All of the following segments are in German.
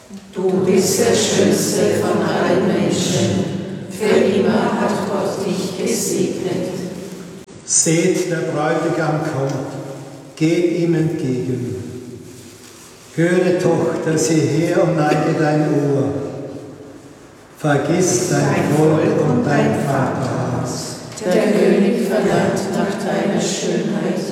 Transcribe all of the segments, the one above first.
Du bist der Schönste von allen Menschen. Für immer hat Gott dich gesegnet. Seht, der Bräutigam kommt, geht ihm entgegen. Höre, Tochter, sieh her und neige dein Ohr. Vergiss dein Volk und dein Vaterhaus. Der König verlangt nach deiner Schönheit.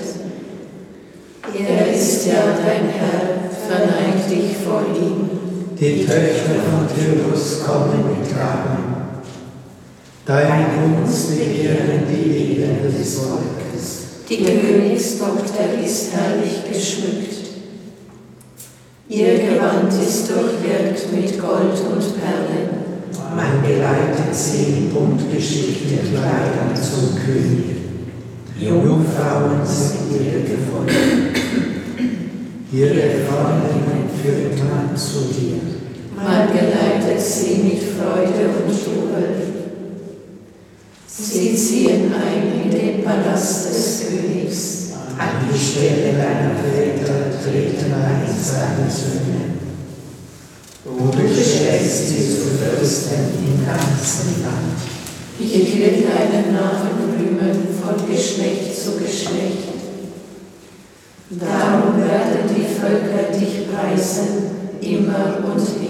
Er ist ja dein Herr, verneig dich vor ihm. Die Töchter von Tyrus kommen mit Klagen. Deine Gunst begehren die Elenden des Volkes. Die Königstochter ist herrlich geschmückt. Ihr Gewand ist durchwirkt mit Gold und Perlen. Man geleitet sie in bunt gestickten Kleidern zum König. Jungfrauen sind ihr gefolgt. Ihre Freundinnen führt man zu dir. Man geleitet sie mit Freude und Jubel. Sie ziehen ein in den Palast des Königs. An die Stelle deiner Väter treten ein seine Söhne. Du bestellst sie zu Fürsten im ganzen Land. Ich will deinen Namen rühmen von Geschlecht zu Geschlecht. Darum werden die Völker dich preisen, immer und